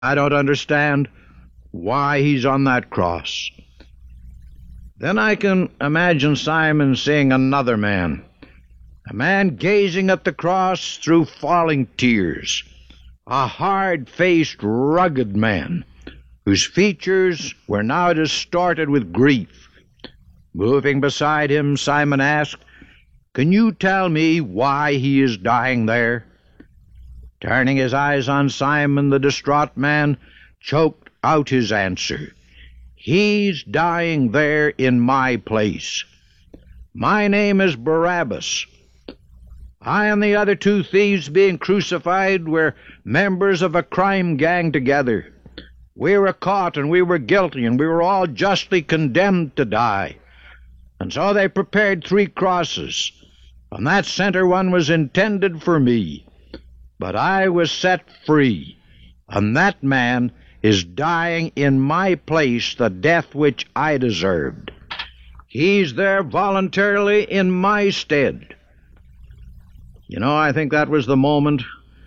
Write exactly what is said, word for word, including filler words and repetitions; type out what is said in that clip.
I don't understand why he's on that cross. Then I can imagine Simon seeing another man, a man gazing at the cross through falling tears, a hard-faced, rugged man, whose features were now distorted with grief. Moving beside him, Simon asked, "Can you tell me why he is dying there?" Turning his eyes on Simon, the distraught man choked out his answer. "He's dying there in my place. My name is Barabbas. I and the other two thieves being crucified were members of a crime gang together. We were caught and we were guilty and we were all justly condemned to die. And so they prepared three crosses, and that center one was intended for me. But I was set free, and that man is dying in my place the death which I deserved. He's there voluntarily in my stead." You know, I think that was the moment